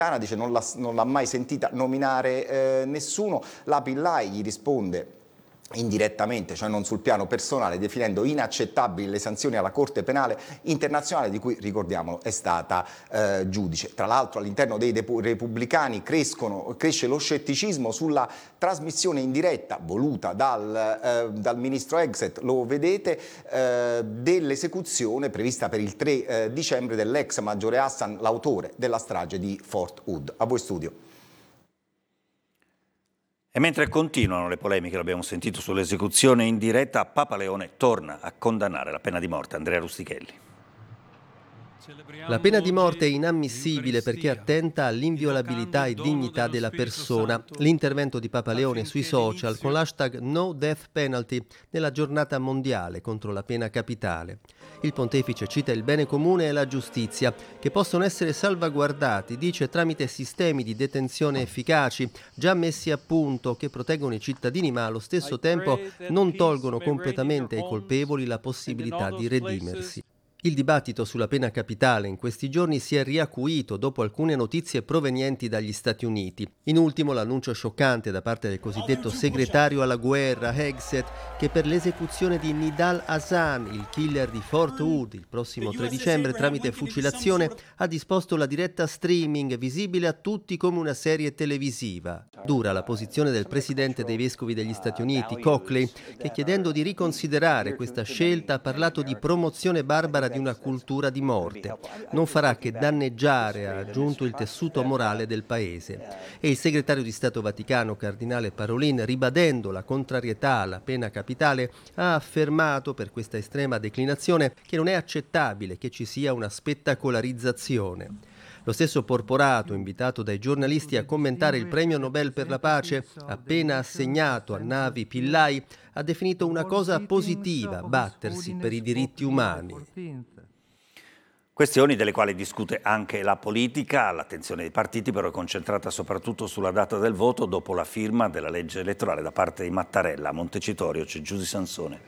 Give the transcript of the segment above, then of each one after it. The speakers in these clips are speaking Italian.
dice non l'ha mai sentita nominare nessuno. La Pillai gli risponde indirettamente, cioè non sul piano personale, definendo inaccettabili le sanzioni alla Corte Penale Internazionale, di cui, ricordiamo, è stata giudice. Tra l'altro all'interno dei repubblicani cresce lo scetticismo sulla trasmissione in diretta voluta dal ministro Hegseth, lo vedete, dell'esecuzione prevista per il 3 dicembre dell'ex maggiore Hassan, l'autore della strage di Fort Hood. A voi studio. E mentre continuano le polemiche, l'abbiamo sentito sull'esecuzione in diretta, Papa Leone torna a condannare la pena di morte. Andrea Rustichelli. La pena di morte è inammissibile perché attenta all'inviolabilità e dignità della persona. L'intervento di Papa Leone sui social con l'hashtag No Death Penalty nella giornata mondiale contro la pena capitale. Il pontefice cita il bene comune e la giustizia, che possono essere salvaguardati, dice, tramite sistemi di detenzione efficaci, già messi a punto, che proteggono i cittadini ma allo stesso tempo non tolgono completamente ai colpevoli la possibilità di redimersi. Il dibattito sulla pena capitale in questi giorni si è riacuito dopo alcune notizie provenienti dagli Stati Uniti. In ultimo l'annuncio scioccante da parte del cosiddetto segretario alla guerra Hegseth che per l'esecuzione di Nidal Hasan, il killer di Fort Hood, il prossimo 3 dicembre tramite fucilazione ha disposto la diretta streaming visibile a tutti come una serie televisiva. Dura la posizione del presidente dei vescovi degli Stati Uniti, Cockley, che chiedendo di riconsiderare questa scelta ha parlato di promozione barbara di una cultura di morte. Non farà che danneggiare, ha aggiunto, il tessuto morale del paese. E il segretario di Stato Vaticano, cardinale Parolin, ribadendo la contrarietà alla pena capitale, ha affermato per questa estrema declinazione che non è accettabile che ci sia una spettacolarizzazione. Lo stesso Porporato, invitato dai giornalisti a commentare il premio Nobel per la pace appena assegnato a Navi Pillai, ha definito una cosa positiva battersi per i diritti umani. Questioni delle quali discute anche la politica. L'attenzione dei partiti però è concentrata soprattutto sulla data del voto dopo la firma della legge elettorale da parte di Mattarella. A Montecitorio c'è Giusy Sansone.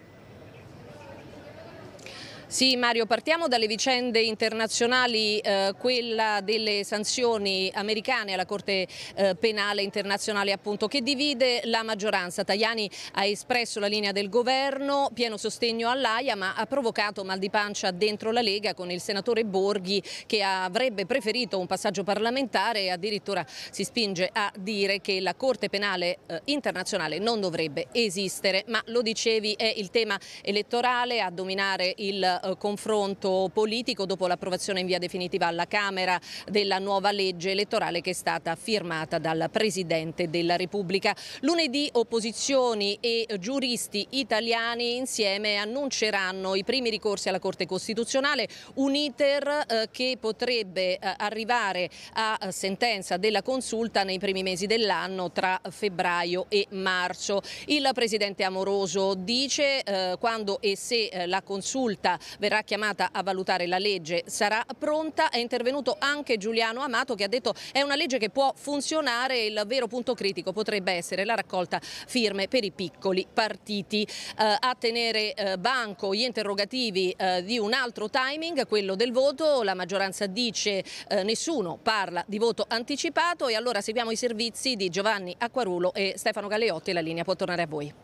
Sì, Mario, partiamo dalle vicende internazionali, quella delle sanzioni americane alla Corte Penale Internazionale, appunto, che divide la maggioranza. Tajani ha espresso la linea del governo, pieno sostegno all'AIA, ma ha provocato mal di pancia dentro la Lega con il senatore Borghi che avrebbe preferito un passaggio parlamentare e addirittura si spinge a dire che la Corte Penale Internazionale non dovrebbe esistere. Ma lo dicevi, è il tema elettorale a dominare il confronto politico dopo l'approvazione in via definitiva alla Camera della nuova legge elettorale che è stata firmata dal Presidente della Repubblica. Lunedì opposizioni e giuristi italiani insieme annunceranno i primi ricorsi alla Corte Costituzionale, un iter che potrebbe arrivare a sentenza della consulta nei primi mesi dell'anno tra febbraio e marzo. Il Presidente Amoroso dice quando e se la consulta verrà chiamata a valutare la legge sarà pronta. È intervenuto anche Giuliano Amato che ha detto è una legge che può funzionare, il vero punto critico potrebbe essere la raccolta firme per i piccoli partiti. A tenere banco gli interrogativi di un altro timing, quello del voto. La maggioranza dice nessuno parla di voto anticipato e allora seguiamo i servizi di Giovanni Acquarulo e Stefano Galeotti e la linea può tornare a voi.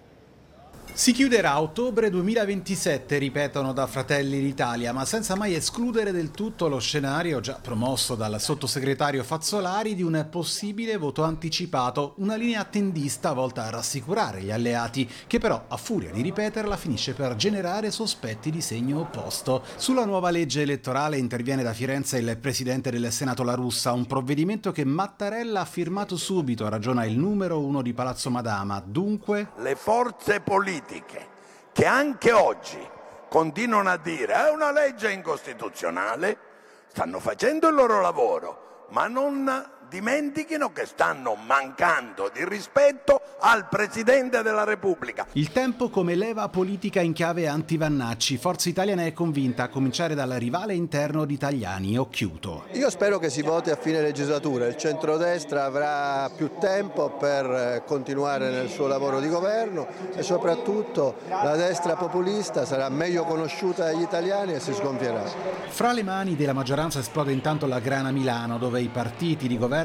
Si chiuderà a ottobre 2027, ripetono da Fratelli d'Italia, ma senza mai escludere del tutto lo scenario già promosso dal sottosegretario Fazzolari di un possibile voto anticipato, una linea attendista volta a rassicurare gli alleati, che però a furia di ripeterla finisce per generare sospetti di segno opposto. Sulla nuova legge elettorale interviene da Firenze il presidente del Senato La Russa, un provvedimento che Mattarella ha firmato subito, ragiona il numero 1 di Palazzo Madama. Dunque, le forze politiche che anche oggi continuano a dire è una legge incostituzionale stanno facendo il loro lavoro, ma non dimentichino che stanno mancando di rispetto al Presidente della Repubblica. Il tempo come leva politica in chiave anti-Vannacci. Forza Italia ne è convinta, a cominciare dal rivale interno di Tajani, Occhiuto. Io spero che si voti a fine legislatura, il centrodestra avrà più tempo per continuare nel suo lavoro di governo e soprattutto la destra populista sarà meglio conosciuta dagli italiani e si sgonfierà. Fra le mani della maggioranza esplode intanto la grana Milano, dove i partiti di governo